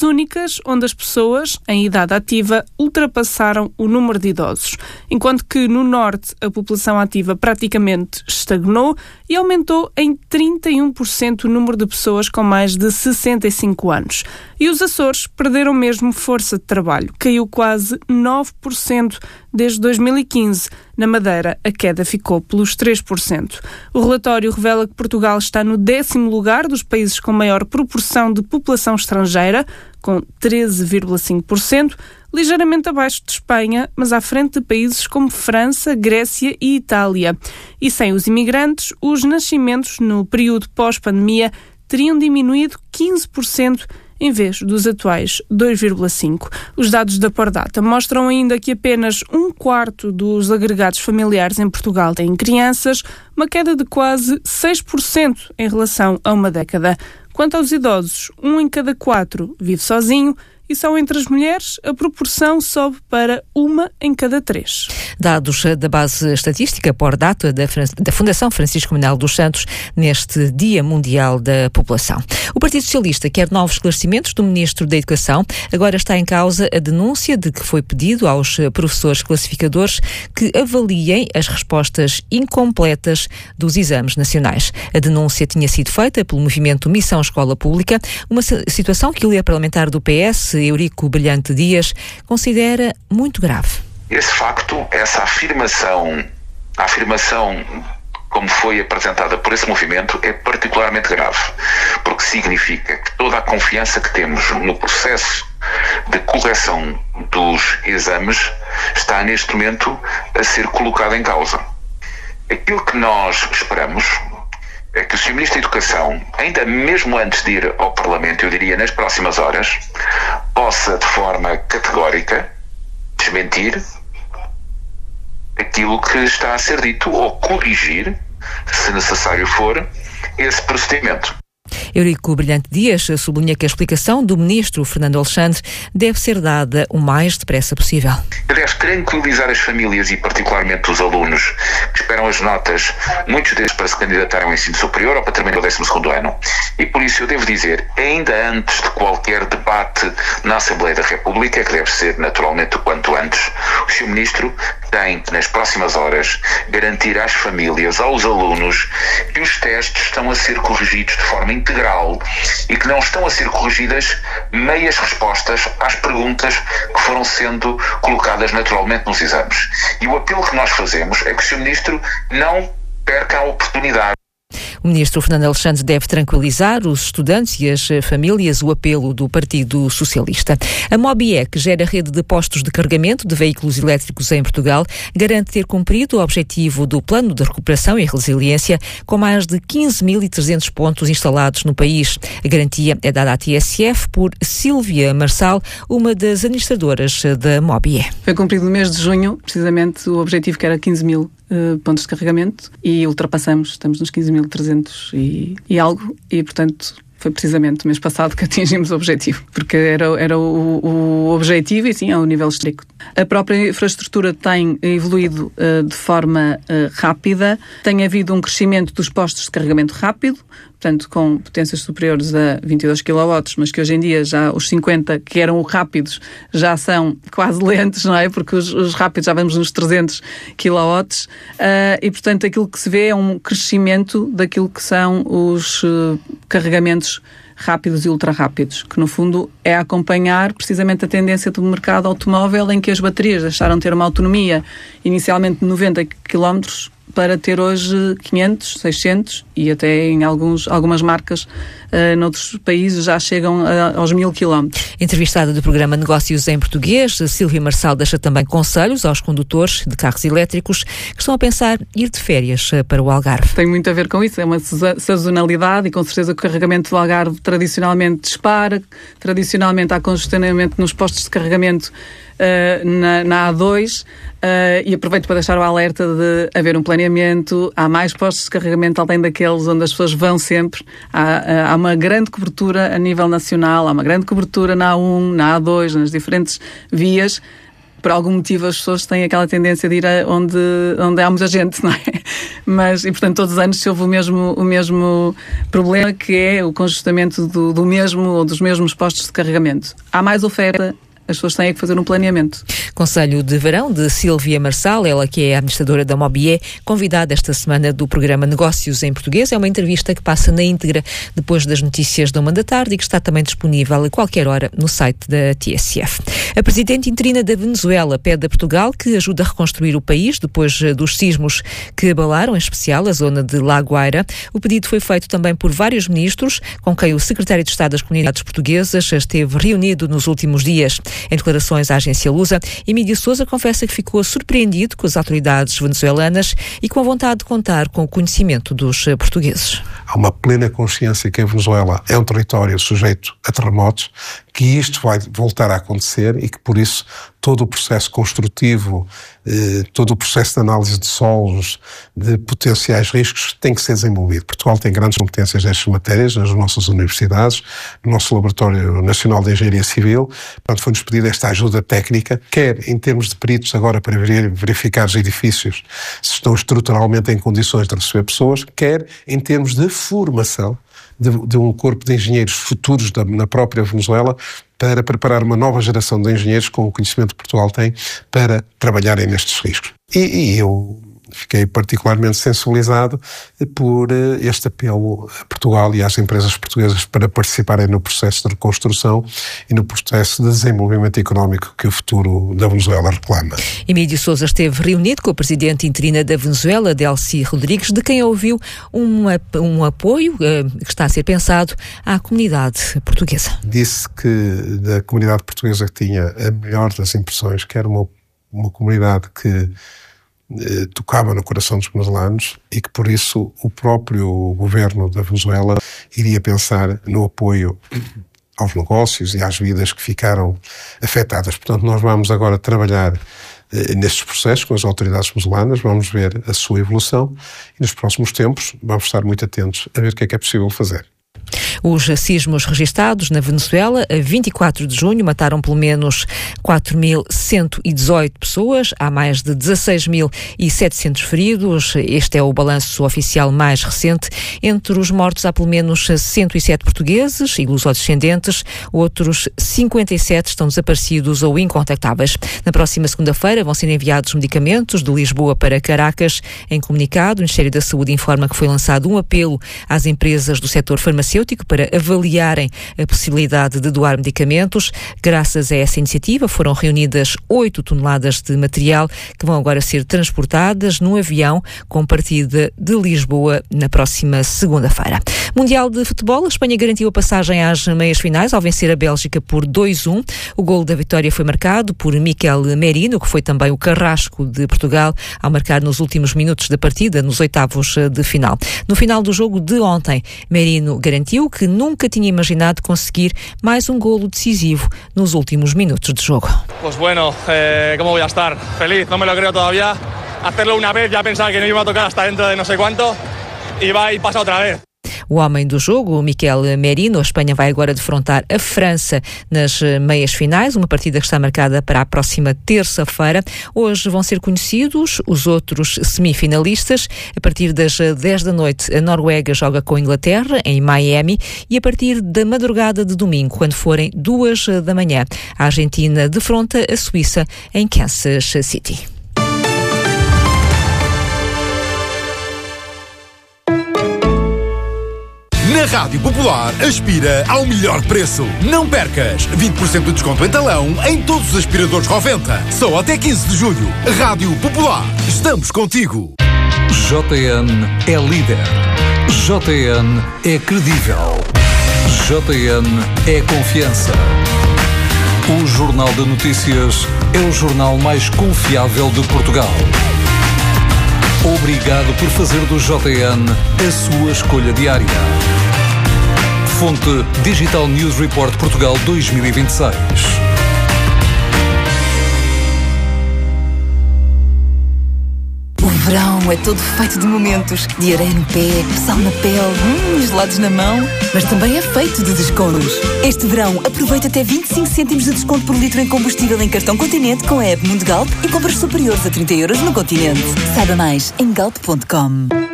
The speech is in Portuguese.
únicas onde as pessoas em idade ativa ultrapassaram o número de idosos, enquanto que no norte a população ativa praticamente estagnou e aumentou em 31% o número de pessoas com mais de 65 anos. E os Açores perderam mesmo força de trabalho, caiu quase 9% desde 2015. Na Madeira, a queda ficou pelos 3%. O relatório revela que Portugal está no 10º lugar dos países com maior proporção de população estrangeira, com 13,5%, ligeiramente abaixo de Espanha, mas à frente de países como França, Grécia e Itália. E sem os imigrantes, os nascimentos no período pós-pandemia teriam diminuído 15%, em vez dos atuais 2,5%. Os dados da Pordata mostram ainda que apenas 1/4 dos agregados familiares em Portugal têm crianças, uma queda de quase 6% em relação a uma década. Quanto aos idosos, 1 em cada 4 vive sozinho, e só entre as mulheres a proporção sobe para 1 em cada 3. Dados da base estatística Pordata da Fundação Francisco Manuel dos Santos neste Dia Mundial da População. O Partido Socialista quer novos esclarecimentos do Ministro da Educação. Agora está em causa a denúncia de que foi pedido aos professores classificadores que avaliem as respostas incompletas dos exames nacionais. A denúncia tinha sido feita pelo movimento Missão Escola Pública, uma situação que o líder parlamentar do PS, Eurico Brilhante Dias, considera muito grave. Esse facto, essa afirmação como foi apresentada por esse movimento, é particularmente grave, porque significa que toda a confiança que temos no processo de correção dos exames está neste momento a ser colocada em causa. Aquilo que nós esperamos é que o Sr. Ministro da Educação, ainda mesmo antes de ir ao Parlamento, eu diria nas próximas horas, possa de forma categórica desmentir aquilo que está a ser dito ou corrigir, se necessário for, esse procedimento. Eurico Brilhante Dias sublinha que a explicação do Ministro Fernando Alexandre deve ser dada o mais depressa possível. Deve tranquilizar as famílias e particularmente os alunos que esperam as notas, muitos deles para se candidatarem ao ensino superior ou para terminar o 12º ano. E por isso eu devo dizer, ainda antes de qualquer debate na Assembleia da República, que deve ser naturalmente o quanto antes, o Sr. Ministro tem que nas próximas horas garantir às famílias, aos alunos, que os testes estão a ser corrigidos de forma integral e que não estão a ser corrigidas meias respostas às perguntas que foram sendo colocadas naturalmente nos exames. E o apelo que nós fazemos é que o Sr. Ministro não perca a oportunidade. O Ministro Fernando Alexandre deve tranquilizar os estudantes e as famílias, o apelo do Partido Socialista. A Mobie, que gera rede de postos de carregamento de veículos elétricos em Portugal, garante ter cumprido o objetivo do Plano de Recuperação e Resiliência, com mais de 15.300 pontos instalados no país. A garantia é dada à TSF por Sílvia Marçal, uma das administradoras da Mobie. Foi cumprido no mês de junho, precisamente, o objetivo que era 15.000 pontos de carregamento, e ultrapassamos, estamos nos 15.300 e algo, e portanto foi precisamente o mês passado que atingimos o objetivo, porque era o objetivo e sim, ao nível estricto. A própria infraestrutura tem evoluído de forma rápida, tem havido um crescimento dos postos de carregamento rápido, portanto com potências superiores a 22 kW, mas que hoje em dia já os 50 que eram rápidos já são quase lentos, não é? Porque os rápidos já vamos nos 300 kW e portanto aquilo que se vê é um crescimento daquilo que são os carregamentos rápidos e ultra rápidos, que no fundo é acompanhar precisamente a tendência do mercado automóvel, em que as baterias deixaram de ter uma autonomia inicialmente de 90 km para ter hoje 500, 600 e até em algumas marcas noutros países já chegam aos 1.000 km. Entrevistada do programa Negócios em Português, Sílvia Marçal deixa também conselhos aos condutores de carros elétricos que estão a pensar ir de férias para o Algarve. Tem muito a ver com isso, é uma sazonalidade e com certeza que o carregamento do Algarve tradicionalmente dispara, tradicionalmente há congestionamento nos postos de carregamento na A2 e aproveito para deixar o alerta de haver um planeamento, há mais postos de carregamento além daqueles onde as pessoas vão sempre, há uma grande cobertura a nível nacional, há uma grande cobertura na A1, na A2, nas diferentes vias. por algum motivo as pessoas têm aquela tendência de ir onde há muita gente, não é? E portanto todos os anos se houve o mesmo problema, que é o congestionamento do mesmo ou dos mesmos postos de carregamento. Há mais oferta, as pessoas têm que fazer um planeamento. Conselho de Verão de Sílvia Marçal, ela que é a administradora da Mobié, convidada esta semana do programa Negócios em Português. É uma entrevista que passa na íntegra depois das notícias da 13h e que está também disponível a qualquer hora no site da TSF. A presidente interina da Venezuela pede a Portugal que ajude a reconstruir o país depois dos sismos que abalaram, em especial a zona de La Guaira. O pedido foi feito também por vários ministros, com quem o secretário de Estado das Comunidades Portuguesas esteve reunido nos últimos dias. Em declarações à agência Lusa, Emílio Sousa confessa que ficou surpreendido com as autoridades venezuelanas e com a vontade de contar com o conhecimento dos portugueses. Há uma plena consciência que a Venezuela é um território sujeito a terremotos, que isto vai voltar a acontecer e que, por isso, todo o processo construtivo, todo o processo de análise de solos, de potenciais riscos, tem que ser desenvolvido. Portugal tem grandes competências nestas matérias, nas nossas universidades, no nosso Laboratório Nacional de Engenharia Civil. Portanto, foi-nos pedida esta ajuda técnica, quer em termos de peritos agora para verificar os edifícios se estão estruturalmente em condições de receber pessoas, quer em termos de formação de um corpo de engenheiros futuros na própria Venezuela, para preparar uma nova geração de engenheiros com o conhecimento que Portugal tem para trabalharem nestes riscos. E eu fiquei particularmente sensibilizado por este apelo a Portugal e às empresas portuguesas para participarem no processo de reconstrução e no processo de desenvolvimento económico que o futuro da Venezuela reclama. Emílio Sousa esteve reunido com a presidente interina da Venezuela, Delcy Rodrigues, de quem ouviu um apoio que está a ser pensado à comunidade portuguesa. Disse que da comunidade portuguesa que tinha a melhor das impressões, que era uma comunidade que tocava no coração dos venezuelanos e que, por isso, o próprio governo da Venezuela iria pensar no apoio aos negócios e às vidas que ficaram afetadas. Portanto, nós vamos agora trabalhar nestes processos com as autoridades venezuelanas, vamos ver a sua evolução e nos próximos tempos vamos estar muito atentos a ver o que é possível fazer. Os sismos registados na Venezuela a 24 de junho mataram pelo menos 4.118 pessoas, há mais de 16.700 feridos. Este é o balanço oficial mais recente. Entre os mortos há pelo menos 107 portugueses e lusodescendentes, outros 57 estão desaparecidos ou incontactáveis. Na próxima segunda-feira vão ser enviados medicamentos de Lisboa para Caracas. Em comunicado, o Ministério da Saúde informa que foi lançado um apelo às empresas do setor farmacêutico para avaliarem a possibilidade de doar medicamentos. Graças a essa iniciativa foram reunidas 8 toneladas de material que vão agora ser transportadas num avião com partida de Lisboa na próxima segunda-feira. Mundial de Futebol, a Espanha garantiu a passagem às meias finais ao vencer a Bélgica por 2-1. O golo da vitória foi marcado por Mikel Merino, que foi também o carrasco de Portugal ao marcar nos últimos minutos da partida, nos oitavos de final. No final do jogo de ontem, Merino garantiu que nunca tinha imaginado conseguir mais um golo decisivo nos últimos minutos de jogo. Pues bueno, ¿cómo voy a estar? Feliz, no me lo creo todavía. Hacerlo una vez, ya pensaba que no iba a tocar hasta dentro de no sé cuánto y va y pasa otra vez. O homem do jogo, Mikel Merino. A Espanha vai agora defrontar a França nas meias finais, uma partida que está marcada para a próxima terça-feira. Hoje vão ser conhecidos os outros semifinalistas. A partir das 10 da noite, a Noruega joga com a Inglaterra, em Miami, e a partir da madrugada de domingo, quando forem 2 da manhã, a Argentina defronta a Suíça, em Kansas City. Na Rádio Popular, aspira ao melhor preço. Não percas! 20% de desconto em talão em todos os aspiradores Roventa. Só até 15 de julho. Rádio Popular. Estamos contigo. JN é líder. JN é credível. JN é confiança. O Jornal de Notícias é o jornal mais confiável de Portugal. Obrigado por fazer do JN a sua escolha diária. Fonte Digital News Report Portugal 2026. O verão é todo feito de momentos, de areia no pé, sal na pele, gelados na mão, mas também é feito de descontos. Este verão, aproveita até 25 cêntimos de desconto por litro em combustível em cartão Continente com a app Mundo Galp e compras superiores a 30 € no Continente. Saiba mais em galp.com.